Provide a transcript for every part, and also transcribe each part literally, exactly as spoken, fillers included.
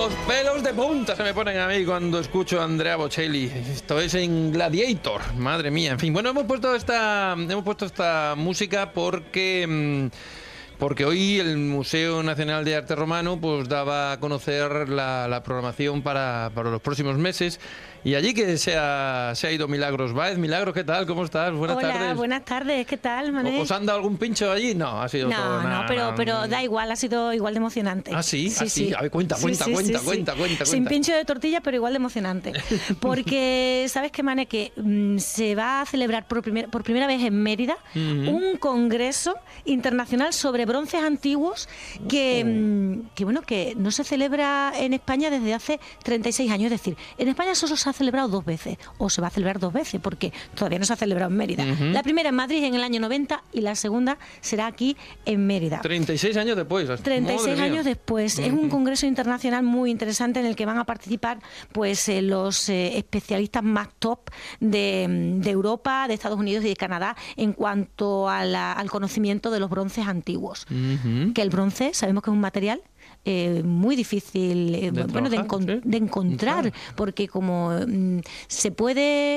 Los pelos de punta se me ponen a mí cuando escucho a Andrea Bocelli. Esto es en Gladiator, madre mía. En fin, bueno, hemos puesto esta, hemos puesto esta música porque... Porque hoy el Museo Nacional de Arte Romano pues daba a conocer la, la programación para, para los próximos meses. Y allí que se ha, se ha ido Milagros Báez. Milagros, ¿qué tal? ¿Cómo estás? Buenas Hola, tardes. buenas tardes. ¿Qué tal, Mané? ¿Os han dado algún pincho allí? No, ha sido no, todo... No, nah, pero, nah. pero da igual, ha sido igual de emocionante. ¿Ah, sí? Sí, ¿Ah, sí? sí. A ver, cuenta, cuenta, sí, sí, cuenta, sí, cuenta, sí. cuenta, Sin cuenta. pincho de tortilla, pero igual de emocionante. Porque, ¿sabes qué, Mané? Que mmm, se va a celebrar por, primer, por primera vez en Mérida uh-huh. un congreso internacional sobre bronces antiguos que, uh-huh. mmm, que, bueno, que no se celebra en España desde hace treinta y seis años. Es decir, en España solo se ha celebrado dos veces, o se va a celebrar dos veces, porque todavía no se ha celebrado en Mérida. Uh-huh. La primera en Madrid en el año noventa y la segunda será aquí en Mérida. treinta y seis años después. treinta y seis años después. Uh-huh. Es un congreso internacional muy interesante en el que van a participar pues eh, los eh, especialistas más top de, de Europa, de Estados Unidos y de Canadá en cuanto a la, al conocimiento de los bronces antiguos. Uh-huh. Que el bronce sabemos que es un material Eh, muy difícil eh, de, bueno, de, encon ¿sí? de encontrar, claro. Porque como mm, se puede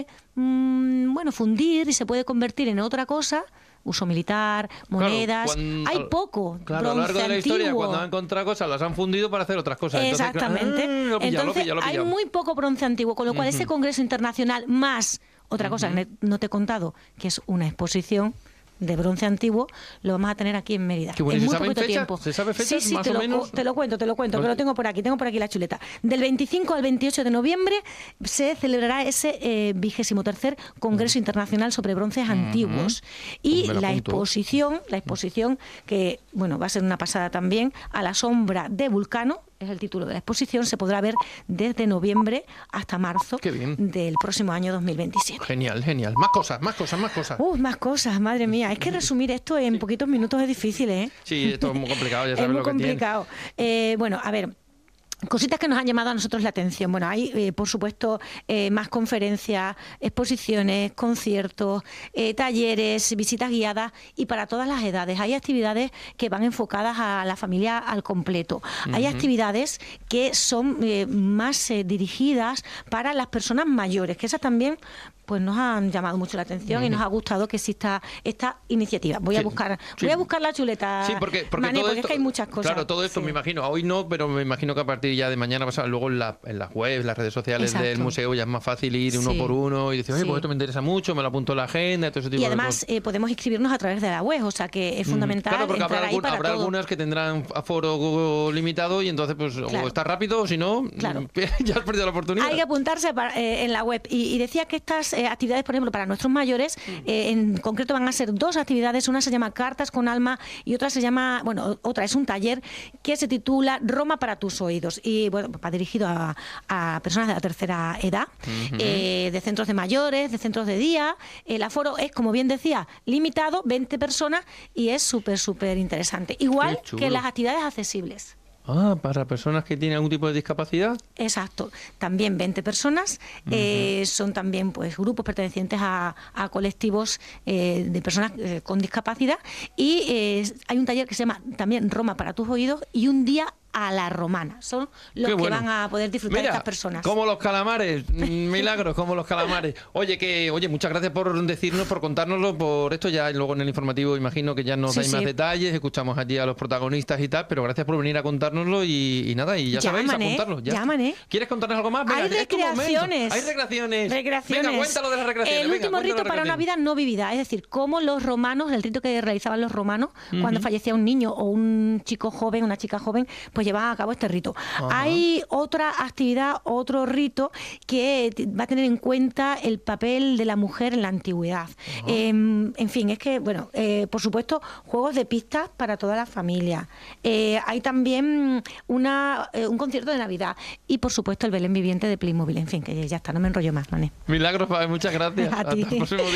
mm, bueno fundir y se puede convertir en otra cosa, uso militar, monedas, claro, cuando, hay poco claro, bronce a lo largo de la antiguo. Historia, cuando han encontrado cosas, las han fundido para hacer otras cosas. Exactamente. Entonces, ah, lo pilla, Entonces lo pilla, lo pilla. hay muy poco bronce antiguo, con lo cual uh-huh. ese congreso internacional más otra cosa uh-huh. que no te he contado, que es una exposición de bronce antiguo, lo vamos a tener aquí en Mérida. Qué bueno, en ¿se muy saben poquito fechas? tiempo. ¿Se sabe fechas sí, sí, más te o lo, menos? Te lo cuento, te lo cuento, que lo tengo por aquí, tengo por aquí la chuleta. Del veinticinco al veintiocho de noviembre se celebrará ese eh, vigésimo tercer Congreso uh-huh. Internacional sobre Bronces uh-huh. Antiguos. Y pues la exposición, la exposición que, bueno, va a ser una pasada también, A la sombra de Vulcano, es el título de la exposición, se podrá ver desde noviembre hasta marzo del próximo año dos mil veintisiete. Genial, genial. Más cosas, más cosas, más cosas. Uh, más cosas, madre mía. Es que resumir esto en poquitos minutos es difícil, ¿eh? Sí, esto es muy complicado, ya sabes es muy lo que complicado. Eh, bueno, a ver... Cositas que nos han llamado a nosotros la atención. Bueno, hay, eh, por supuesto, eh, más conferencias, exposiciones, conciertos, eh, talleres, visitas guiadas y para todas las edades. Hay actividades que van enfocadas a la familia al completo. Uh-huh. Hay actividades que son eh, más eh, dirigidas para las personas mayores, que esas también pues nos han llamado mucho la atención uh-huh. y nos ha gustado que exista esta iniciativa. Voy sí, a buscar sí. voy a buscar la chuleta, sí, porque, porque, Mané, todo porque esto, es que hay muchas cosas. Claro, todo esto sí. me imagino, hoy no, pero me imagino que a partir ya de mañana pasado, luego en, la, en las webs, las redes sociales Exacto. del museo ya es más fácil ir sí. uno por uno y decir, oye, sí. pues esto me interesa mucho, me lo apunto en la agenda, todo ese tipo y de además eh, podemos inscribirnos a través de la web, o sea que es fundamental claro, porque entrar habrá, ahí algún, para habrá todo. algunas que tendrán aforo limitado y entonces pues claro. o está rápido o si no, claro. ya has perdido la oportunidad. Hay que apuntarse para, eh, en la web y, y decía que estas eh, actividades, por ejemplo, para nuestros mayores, eh, en concreto van a ser dos actividades, una se llama Cartas con Alma y otra se llama, bueno, otra es un taller que se titula Roma para tus oídos y bueno, va dirigido a, a personas de la tercera edad, uh-huh. eh, de centros de mayores, de centros de día. El aforo es, como bien decía, limitado, veinte personas y es súper, súper interesante. Igual que las actividades accesibles. Ah, para personas que tienen algún tipo de discapacidad. Exacto, también veinte personas, uh-huh. eh, son también pues grupos pertenecientes a, a colectivos eh, de personas eh, con discapacidad y eh, hay un taller que se llama también Roma para tus oídos y un día a la romana. Son los Qué que bueno. van a poder disfrutar Mira, estas personas. Como los calamares, milagros, como los calamares. Oye, que, oye, muchas gracias por decirnos, por contárnoslo, por esto. Ya luego en el informativo imagino que ya nos sí, dais sí. más detalles, escuchamos allí a los protagonistas y tal, pero gracias por venir a contárnoslo y, y nada, y ya llaman, sabéis, eh, apuntarlo. Ya. Llaman, ¿eh? ¿Quieres contarnos algo más? Venga, hay recreaciones. Hay recreaciones. recreaciones. Venga, cuéntalo de las recreaciones. El Venga, último rito para una vida no vivida, es decir, cómo los romanos, el rito que realizaban los romanos uh-huh. cuando fallecía un niño o un chico joven, una chica joven, pues llevaban a cabo este rito. Ajá. Hay otra actividad, otro rito que va a tener en cuenta el papel de la mujer en la antigüedad. Eh, en fin, es que, bueno, eh, por supuesto, juegos de pistas para toda la familia. Eh, hay también una, eh, un concierto de Navidad y, por supuesto, el Belén viviente de Playmobil. En fin, que ya está, no me enrollo más, Mané. Milagros, muchas gracias. A ti. Hasta el próximo día.